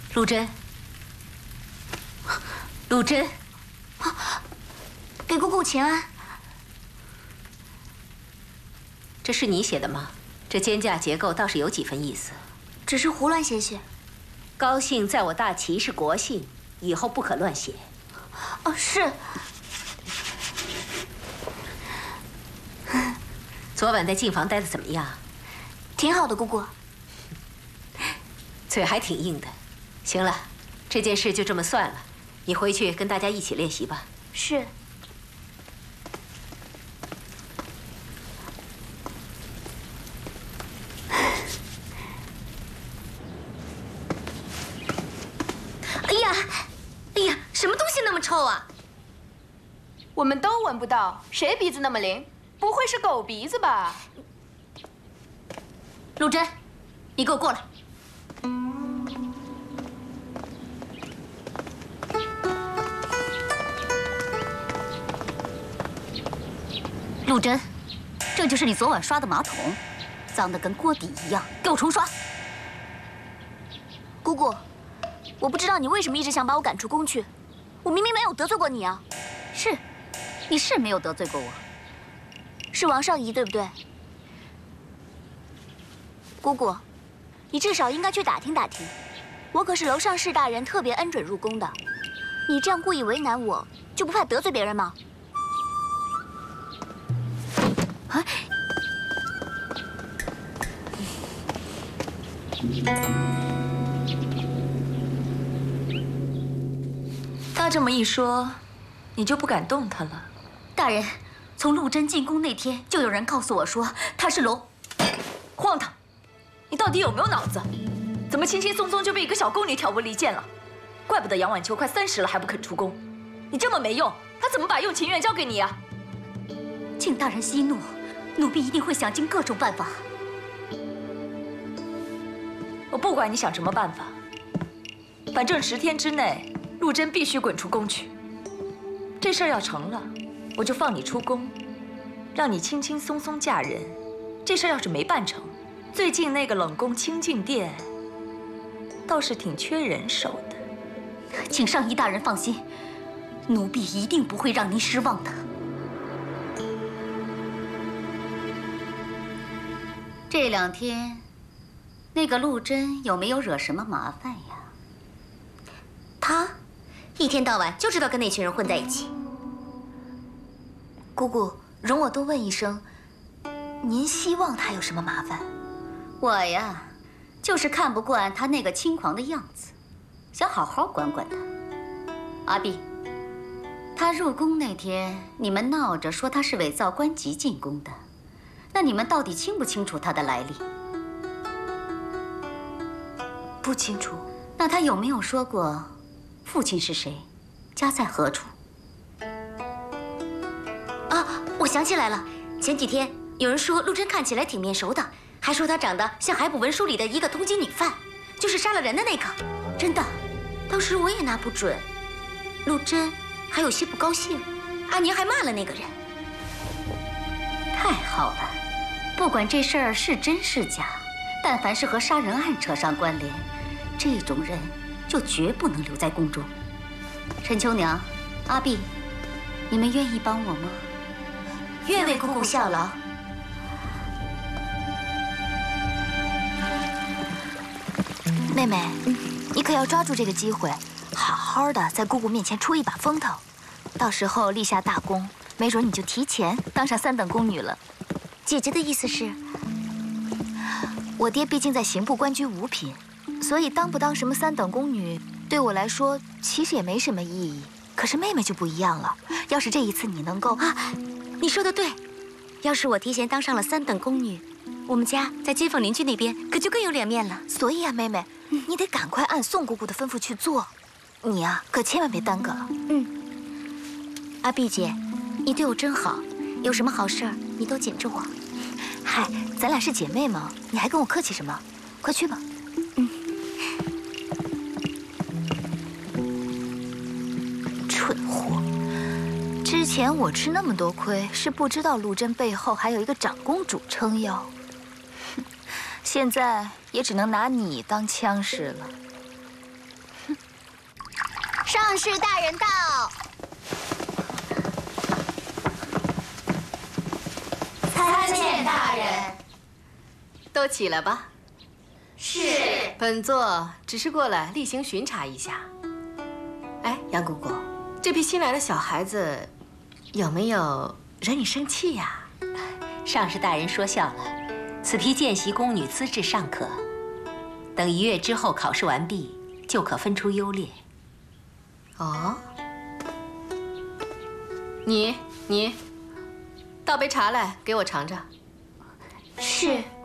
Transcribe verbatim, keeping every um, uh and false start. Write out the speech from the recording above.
陆真，陆真， 给姑姑请安。 这是你写的吗？这肩架结构倒是有几分意思。 只是胡乱写写。 高兴在我大齐是国姓，以后不可乱写。 哦，是。 昨晚在静房待的怎么样？ 挺好的，姑姑。 嘴还挺硬的。行了，这件事就这么算了。你回去跟大家一起练习吧。 是。哎呀，哎呀，什么东西那么臭啊？ 我们都闻不到，谁鼻子那么灵？不会是狗鼻子吧？ 陆真，你给我过来。陆真，这就是你昨晚刷的马桶，脏得跟锅底一样，给我重刷。姑姑，我不知道你为什么一直想把我赶出宫去，我明明没有得罪过你啊。是，你是没有得罪过我。是王少仪，对不对？姑姑，你至少应该去打听打听，我可是楼上士大人特别恩准入宫的，你这样故意为难我，就不怕得罪别人吗？啊！ 他这么一说，你就不敢动他了？ 大人。从陆真进宫那天，就有人告诉我说她是龙。 荒唐！你到底有没有脑子？怎么轻轻松松就被一个小宫女挑拨离间了？怪不得杨婉秋快三十了还不肯出宫。你这么没用，他怎么把用情院交给你啊？ 请大人息怒，奴婢一定会想尽各种办法。 我不管你想什么办法，反正十天之内，陆真必须滚出宫去。这事儿要成了。我就放你出宫，让你轻轻松松嫁人。这事要是没办成，最近那个冷宫清静殿倒是挺缺人手的。 请上仪大人放心，奴婢一定不会让您失望的。这两天，那个陆真有没有惹什么麻烦呀？ 他一天到晚就知道跟那群人混在一起。 姑姑，容我多问一声，您希望他有什么麻烦？我呀，就是看不惯他那个轻狂的样子，想好好管管他。阿碧，他入宫那天，你们闹着说他是伪造官籍进宫的，那你们到底清不清楚他的来历？ 不清楚。 那他有没有说过父亲是谁，家在何处？ 我想起来了，前几天有人说陆真看起来挺面熟的，还说她长得像海捕文书里的一个通缉女犯，就是杀了人的那个。真的，当时我也拿不准。陆真还有些不高兴，阿宁还骂了那个人。 太好了，不管这事儿是真是假，但凡是和杀人案扯上关联，这种人就绝不能留在宫中。陈秋娘、阿碧，你们愿意帮我吗？ 愿为姑姑效劳。 妹妹，你可要抓住这个机会，好好的在姑姑面前出一把风头。到时候立下大功，没准你就提前当上三等宫女了。 姐姐的意思是， 我爹毕竟在刑部官居五品，所以当不当什么三等宫女，对我来说其实也没什么意义。可是妹妹就不一样了，要是这一次你能够啊。你说的对，要是我提前当上了三等宫女，我们家在街坊邻居那边可就更有脸面了。 所以啊，妹妹，你得赶快按宋姑姑的吩咐去做，你呀、啊、可千万别耽搁了。 嗯，阿碧姐，你对我真好，有什么好事儿你都紧着我。 嗨，咱俩是姐妹嘛，你还跟我客气什么？快去吧。 嗯。 蠢货。之前我吃那么多亏，是不知道陆真背后还有一个长公主撑腰。现在也只能拿你当枪使了。 上士大人到。参见大人。 都起来吧。 是。 本座只是过来例行巡查一下。哎，杨公公，这批新来的小孩子，有没有惹你生气呀？ 上士大人说笑了，此批见习宫女资质尚可，等一月之后考试完毕，就可分出优劣。 哦，你你，倒杯茶来给我尝尝。 是。